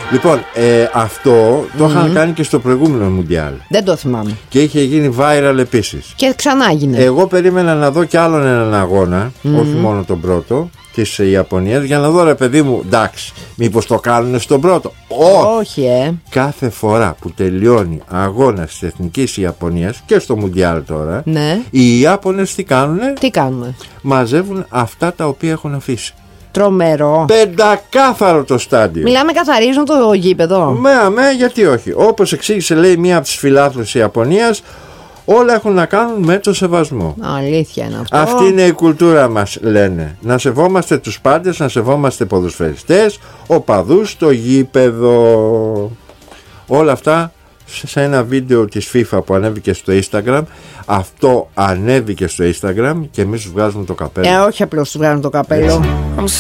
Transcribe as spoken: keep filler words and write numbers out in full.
Λοιπόν, ε, αυτό το mm-hmm. είχαν κάνει και στο προηγούμενο Μουντιάλ. Δεν το θυμάμαι. Και είχε γίνει viral επίσης. Και ξανά έγινε. Εγώ περίμενα να δω κι άλλον έναν αγώνα, mm-hmm. όχι μόνο τον πρώτο, της Ιαπωνίας, για να δω, ρε παιδί μου, εντάξει, μήπως το κάνουν στον πρώτο. Όχι, όχι ε. Κάθε φορά που τελειώνει αγώνας της Εθνικής Ιαπωνίας και στο Μουντιάλ τώρα, ναι. οι Ιάπωνες τι κάνουνε? Τι κάνουνε? Μαζεύουν αυτά τα οποία έχουν αφήσει. Τρομερό. Πεντακάθαρο το στάδιο. Μιλάμε, καθαρίζουν το γήπεδο. Με αμέ, γιατί όχι. Όπως εξήγησε, λέει, μία από τις φιλάθλους της Ιαπωνίας, όλα έχουν να κάνουν με το σεβασμό. Αλήθεια είναι αυτό. Αυτή είναι η κουλτούρα μας, λένε. Να σεβόμαστε τους πάντες, να σεβόμαστε ποδοσφαιριστές, οπαδούς, το γήπεδο. Όλα αυτά σε ένα βίντεο της FIFA που ανέβηκε στο Instagram. Αυτό ανέβηκε στο Instagram και εμείς τους βγάζουμε το καπέλο. Ε, όχι απλώς τους βγάζουμε το καπέλο.